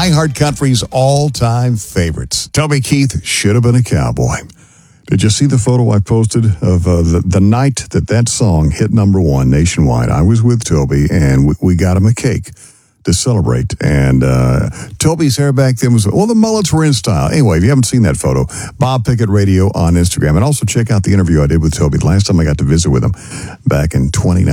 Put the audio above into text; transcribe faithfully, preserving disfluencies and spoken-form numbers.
iHeart Country's all-time favorites. Toby Keith should have been a cowboy. Did you see the photo I posted of uh, the, the night that that song hit number one nationwide? I was with Toby, and we, we got him a cake to celebrate. And uh, Toby's hair back then was, well, the mullets were in style. Anyway, if you haven't seen that photo, Bob Pickett Radio on Instagram. And also check out the interview I did with Toby the last time I got to visit with him back in twenty nineteen.